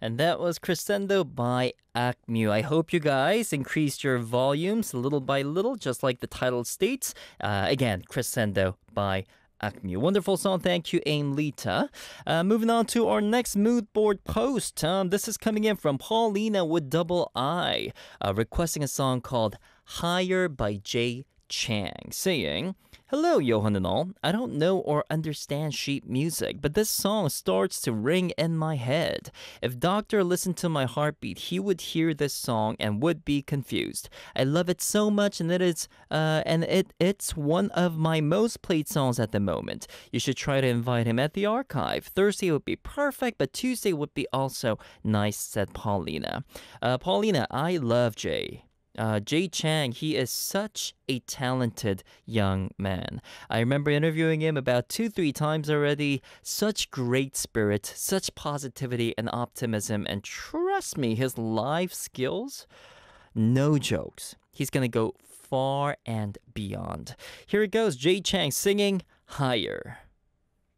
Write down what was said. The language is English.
And that was Crescendo by Acmu. I hope you guys increased your volumes little by little, just like the title states. Again, Crescendo by Acmu. Wonderful song. Thank you, Aim Lita. Moving on to our next mood board post. This is coming in from Paulina with double I, requesting a song called Higher by Jay Chang, saying, "Hello, Johan and all. I don't know or understand sheet music, but this song starts to ring in my head. If Doctor listened to my heartbeat, he would hear this song and would be confused. I love it so much, and it's one of my most played songs at the moment. You should try to invite him at the archive. Thursday would be perfect, but Tuesday would be also nice," said Paulina. Paulina, I love Jay. Jay Chang, he is such a talented young man. I remember interviewing him about 2-3 times already. Such great spirit, such positivity and optimism, and trust me, his live skills, no jokes. He's gonna go far and beyond. Here it goes, Jay Chang singing Higher.